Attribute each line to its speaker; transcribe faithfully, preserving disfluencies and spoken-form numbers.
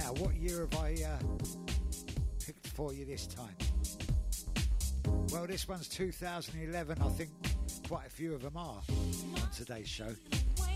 Speaker 1: Now, what year have I uh, picked for you this time? Well, this one's two thousand eleven. I think quite a few of them are on today's show.